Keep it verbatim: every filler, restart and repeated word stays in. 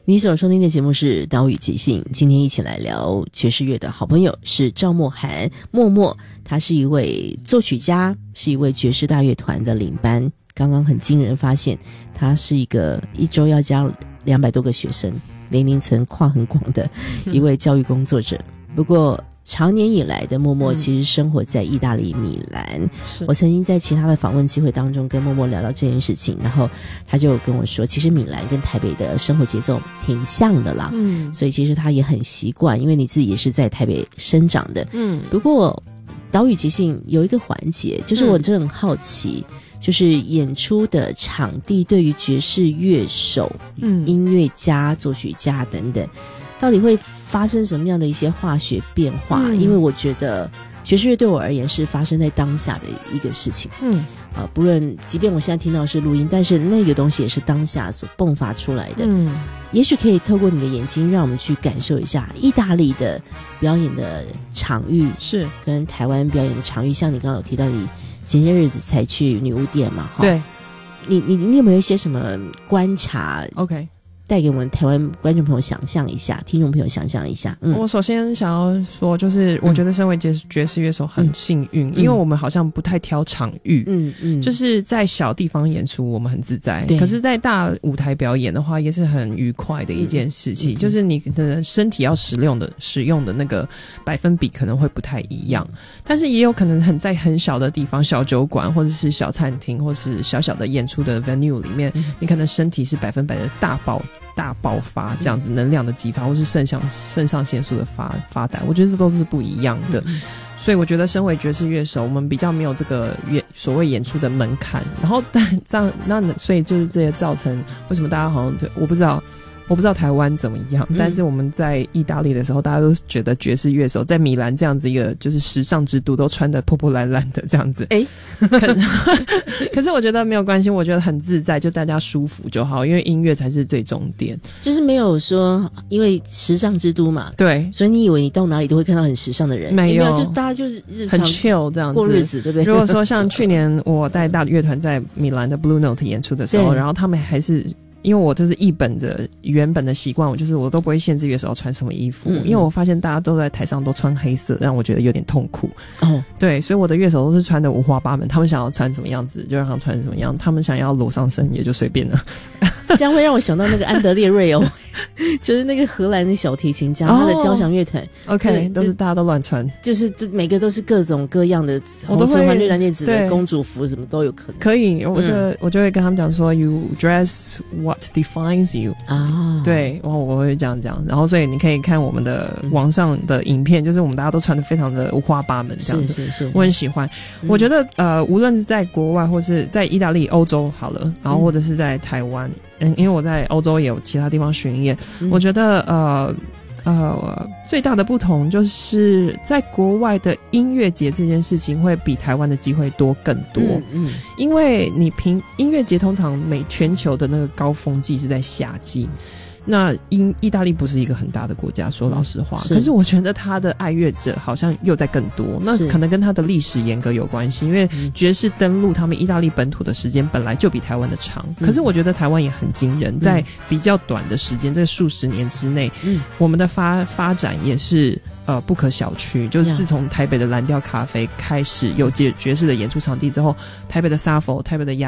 你所收听的节目是岛屿即兴，今天一起来聊爵士乐的好朋友是赵默涵，默默，他是一位作曲家，是一位爵士大乐团的领班。刚刚很惊人发现，他是一个一周要教两百多个学生，年龄层跨很广的一位教育工作者。不过长年以来的默默其实生活在意大利米兰、嗯、我曾经在其他的访问机会当中跟默默聊到这件事情，然后他就跟我说其实米兰跟台北的生活节奏挺像的啦，嗯，所以其实他也很习惯，因为你自己也是在台北生长的，嗯。不过岛屿即兴有一个环节，就是我真的很好奇、嗯、就是演出的场地对于爵士乐手、嗯、音乐家、作曲家等等到底会发生什么样的一些化学变化、嗯、因为我觉得爵士乐对我而言是发生在当下的一个事情，嗯，呃，不论即便我现在听到的是录音，但是那个东西也是当下所迸发出来的，嗯，也许可以透过你的眼睛让我们去感受一下意大利的表演的场域是跟台湾表演的场域，像你刚刚有提到你前些日子才去女巫店嘛， 对， 你你你有没有一些什么观察 ？OK。 带给我们台湾观众朋友想象一下，听众朋友想象一下。嗯， 我首先想要说，就是我觉得身为爵爵士乐手很幸运、嗯，因为我们好像不太挑场域，嗯嗯，就是在小地方演出我们很自在，可是在大舞台表演的话也是很愉快的一件事情，嗯、就是你可能身体要使用的使用的那个百分比可能会不太一样，但是也有可能很在很小的地方，小酒馆或者是小餐厅，或是小小的演出的 venue 里面，嗯、你可能身体是百分百的大爆。大爆发这样子能量的激发，或是肾上肾上腺素的发发展，我觉得这都是不一样的。嗯、所以我觉得身为爵士乐手，我们比较没有这个演所谓演出的门槛。然后但这样那所以就是这些造成为什么大家好像我不知道。我不知道台湾怎么样，但是我们在意大利的时候，大家都觉得爵士乐手在米兰这样子一个就是时尚之都，都穿得破破烂烂的这样子。诶可, 可是我觉得没有关系，我觉得很自在，就大家舒服就好，因为音乐才是最重点。 就是没有说因为时尚之都嘛， 对， 所以你以为你到哪里都会看到很时尚的人， 没有， 没有就大家就是日常很 chill 这样子过日子，对不对？ 如果说像去年我带大乐团在米兰的 Blue Note 演出的时候，然后他们还是。因为我就是一本着原本的习惯，我就是我都不会限制乐手要穿什么衣服、嗯、因为我发现大家都在台上都穿黑色，让我觉得有点痛苦哦。对，所以我的乐手都是穿的五花八门，他们想要穿什么样子就让他们穿什么样，他们想要裸上身也就随便了。 这样会让我想到那个安德烈瑞欧就是那个荷兰的小提琴家、哦、他的交响乐团 OK 都是大家都乱穿， 就是每个都是各种各样的红橙黄绿蓝靛紫的公主服，什么都有可能。 可以，我就、嗯、我就会跟他们讲说 You dress what defines you 啊，对，然后我会这样讲，然后所以你可以看我们的网上的影片、嗯、就是我们大家都穿得非常的五花八门这样子，是是是，我很喜欢、嗯、我觉得呃，无论是在国外或是在意大利欧洲好了，然后或者是在台湾，嗯，因为我在欧洲也有其他地方巡演、嗯、我觉得呃呃最大的不同就是在国外的音乐节这件事情会比台湾的机会多更多，嗯嗯，因为你凭音乐节通常每全球的那个高峰季是在夏季，那英意大利不是一个很大的国家，说老实话、嗯、是，可是我觉得他的爱乐者好像又在更多，那可能跟他的历史严格有关系，因为爵士登陆他们意大利本土的时间本来就比台湾的长、嗯、可是我觉得台湾也很惊人、嗯、在比较短的时间这数十年之内、嗯、我们的发发展也是呃不可小觑，就是自从台北的蓝调咖啡开始有爵爵士的演出场地之后，台北的 Sappho 台北的亚